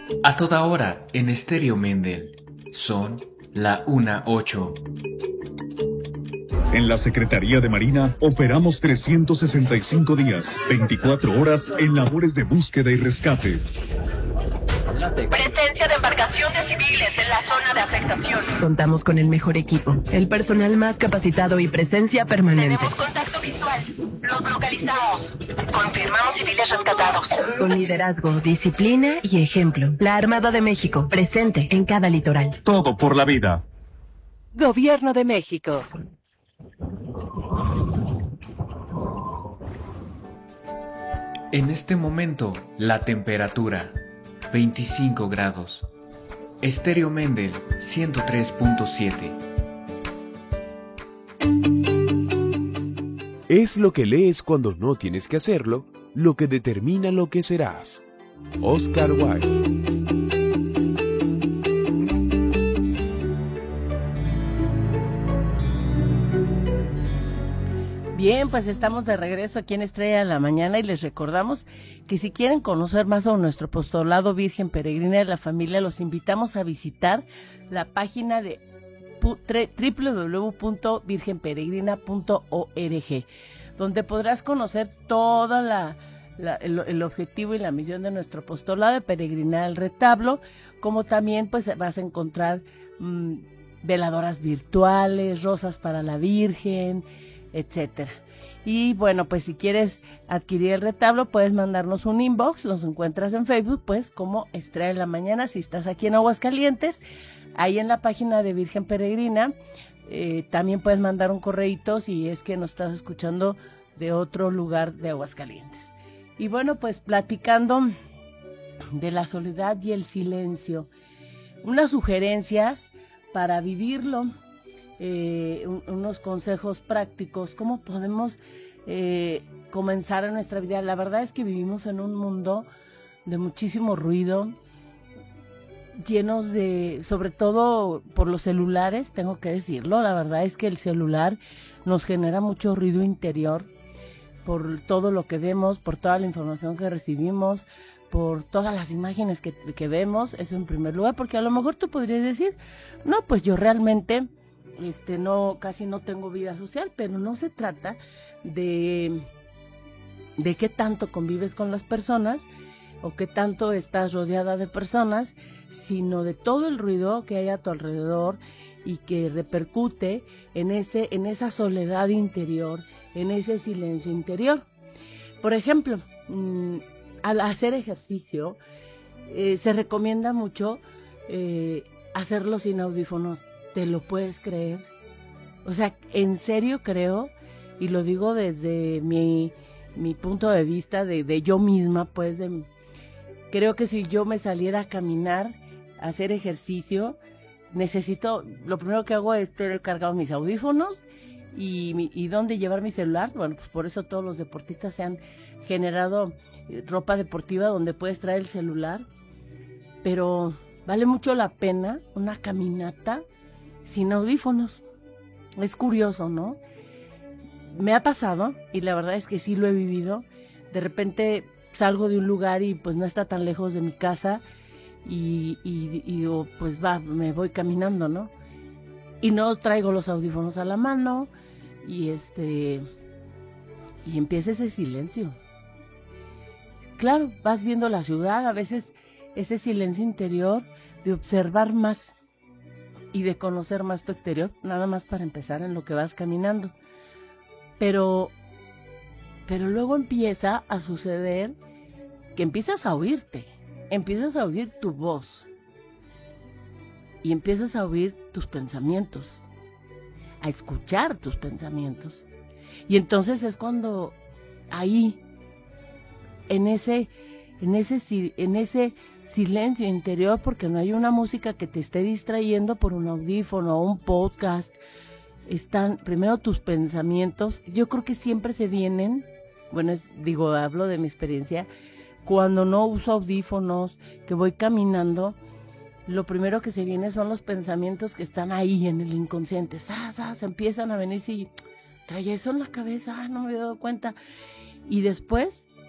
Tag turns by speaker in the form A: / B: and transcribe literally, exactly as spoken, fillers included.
A: A toda hora en Estéreo Mendel. Son la una ocho.
B: En la Secretaría de Marina operamos trescientos sesenta y cinco días, veinticuatro horas en labores de búsqueda y rescate.
C: Presencia de embarcaciones civiles en la zona de afectación.
D: Contamos con el mejor equipo, el personal más capacitado y presencia permanente.
C: Tenemos contacto visual. Los localizamos. Confirmamos civiles rescatados.
D: Con liderazgo, disciplina y ejemplo. La Armada de México, presente en cada litoral.
B: Todo por la vida.
E: Gobierno de México.
A: En este momento, la temperatura, veinticinco grados. Estéreo Mendel, ciento tres punto siete.
F: Es lo que lees cuando no tienes que hacerlo, lo que determina lo que serás. Oscar Wilde.
G: Bien, pues estamos de regreso aquí en Estrella de la Mañana y les recordamos que si quieren conocer más sobre nuestro apostolado Virgen Peregrina de la Familia, los invitamos a visitar la página de doble u doble u doble u punto virgen peregrina punto org, donde podrás conocer todo la, la, el, el objetivo y la misión de nuestro apostolado de peregrinar el retablo, como también pues vas a encontrar mmm, veladoras virtuales, rosas para la Virgen, etcétera. Y bueno, pues si quieres adquirir el retablo, puedes mandarnos un inbox, nos encuentras en Facebook, pues como Estrella de la Mañana. Si estás aquí en Aguascalientes, ahí en la página de Virgen Peregrina, eh, también puedes mandar un correíto si es que nos estás escuchando de otro lugar de Aguascalientes. Y bueno, pues platicando de la soledad y el silencio, unas sugerencias para vivirlo. Eh, un, unos consejos prácticos, cómo podemos eh, comenzar en nuestra vida. La verdad es que vivimos en un mundo de muchísimo ruido, llenos de, sobre todo por los celulares, tengo que decirlo, la verdad es que el celular nos genera mucho ruido interior, por todo lo que vemos, por toda la información que recibimos, por todas las imágenes que, que vemos, eso en primer lugar, porque a lo mejor tú podrías decir, no, pues yo realmente Este, no, casi no tengo vida social, pero no se trata de, de qué tanto convives con las personas o qué tanto estás rodeada de personas, sino de todo el ruido que hay a tu alrededor y que repercute en, ese, en esa soledad interior, en ese silencio interior. Por ejemplo, mmm, al hacer ejercicio, eh, se recomienda mucho eh, hacerlo sin audífonos. ¿Te lo puedes creer? O sea, en serio creo, y lo digo desde mi, mi punto de vista, de, de yo misma, pues, de, creo que si yo me saliera a caminar, a hacer ejercicio, necesito, lo primero que hago es tener cargados mis audífonos y, mi, y dónde llevar mi celular. Bueno, pues por eso todos los deportistas se han generado ropa deportiva donde puedes traer el celular, pero vale mucho la pena una caminata sin audífonos. Es curioso, ¿no? Me ha pasado, y la verdad es que sí lo he vivido. De repente salgo de un lugar y pues no está tan lejos de mi casa y, y, y digo, pues va, me voy caminando, ¿no? Y no traigo los audífonos a la mano y este y empieza ese silencio. Claro, vas viendo la ciudad, a veces ese silencio interior de observar más y de conocer más tu exterior, nada más para empezar en lo que vas caminando. Pero, pero luego empieza a suceder que empiezas a oírte, empiezas a oír tu voz y empiezas a oír tus pensamientos, a escuchar tus pensamientos. Y entonces es cuando ahí, en ese, en ese, en ese silencio interior, porque no hay una música que te esté distrayendo por un audífono o un podcast, están primero tus pensamientos. Yo creo que siempre se vienen, bueno, es, digo, hablo de mi experiencia, cuando no uso audífonos, que voy caminando, lo primero que se viene son los pensamientos que están ahí en el inconsciente, ¡zas, zas! Empiezan a venir, si traía eso en la cabeza, ah, no me había dado cuenta. Y después